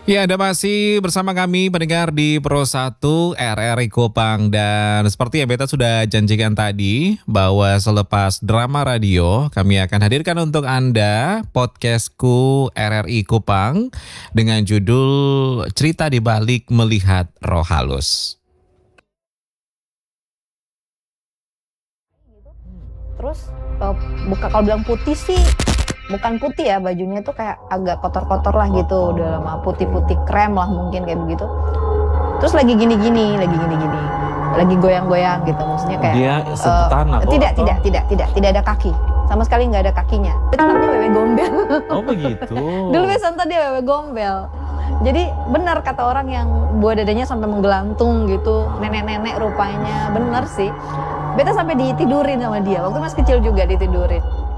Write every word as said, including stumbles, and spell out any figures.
Ya, Anda masih bersama kami pendengar di Pro satu R R I Kupang. Dan seperti yang Beta sudah janjikan tadi, bahwa selepas drama radio, kami akan hadirkan untuk Anda podcastku R R I Kupang dengan judul Cerita di Balik Melihat Roh Halus. Terus uh, buka kalau bilang putih sih bukan putih ya, bajunya tuh kayak agak kotor-kotor lah gitu, udah lama putih-putih krem lah mungkin kayak begitu. Terus lagi gini-gini, lagi gini-gini, lagi goyang-goyang gitu, maksudnya kayak dia sebutan uh, atau tidak atau? tidak tidak tidak tidak ada kaki, sama sekali nggak ada kakinya. Itu namanya wewe gombel. Oh begitu. Dulu Besanta dia wewe gombel. Jadi benar kata orang yang buah dadanya sampai menggelantung gitu, nenek-nenek rupanya, bener sih. Beta sampai ditidurin sama dia, waktu masih kecil juga ditidurin.